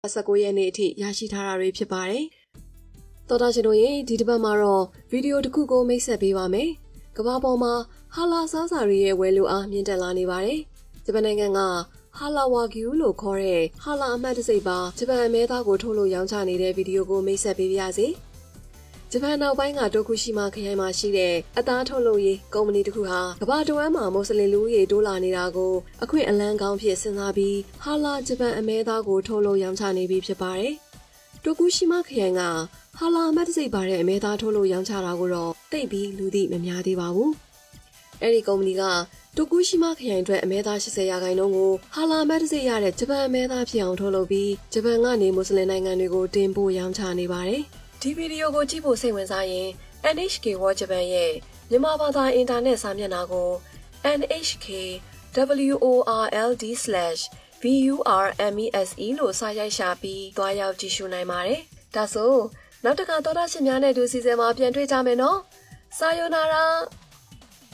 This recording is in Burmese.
19ရက်နေ့အထိရရှိထားတာတွေဖြစ်ပါတယ်။တော်တာရှင်တို့ရဲ့ဒီတစ်ပတ်မှာတော့ဗီဒီယိုတစ်ခုကိုမိတ်ဆက်ပေးပါမယ်။ကမ္ဘာပေါ်မှာဟာလာစားစာတွေရဲ့ဝယ်လိုအားမြင့်တက်လာနေပါတယ်။ဂျပန်နိုင်ငံကဟာလာဝါဂီယူလို့ခေါ်တဲ့ဟာလာအမှတ်တစိပ်ပါဂျပန်အမဲသားကိုထုတ်လို့ရောင်းချနေတဲ့ဗီဒီယိုကိုမိတ်ဆက်ပေးပါရစေ။ဂျပန်နောက်ပိုင်းကတိုကူရှိမာခရိုင်မှာရှိတဲ့အသားထုတ်လုပ်ရေးကုမ္ပဏီတစ်ခုဟာကမ္ဘာတဝန်းမှာမွတ်စလင်လူဦးရေတိုးလာနေတာကိုအခွင့်အလမ်းကောင်းဖြစ်စဉ်းစားပြီးဟာလာဂျပန်အမဲသားကိုထုတ်လို့ရောင်းချနေပြီဖြစ်ပါတယ်။တိုကူရှိမာခရိုင်ကဟာလာအမှတ်တစိပ်ပါတဲ့အမဲသားထုတ်လို့ရောင်းချတာကိုတော့သိပြီးလူသိမများသေးပါဘူး။အဲဒီကုမ္ပဏီကတိုကူရှိမာခရိုင်အတွက်အမဲသား80%ကိုဟာလာမတ်တစိရတဲ့ဂျပန်အမဲသားဖြစ်အောင်ထုတ်လုပ်ပြီးဂျပန်ကနေမွတ်စလင်နိုင်ငံတွေကိုတင်ပို့ရောင်းချနေပါတယ်။ဒီဗီဒီယိုကိုကြည့်ဖို့စိတ်ဝင်စားရင် NHK World Japan ရဲ့မြန်မာဘာသာအင်တာနက်စာမျက်နှာကို nhkworld/burmese လို့စာရိုက်ရှာပြီးတွားရောက်ကြည့်ရှုနိုင်ပါတယ်။ဒါဆိုနောက်တစ်ခါသောတာရှင်များနဲ့တူစီစဉ်မှာပြန်တွေ့ကြမယ်နော်။စာယောနာရာ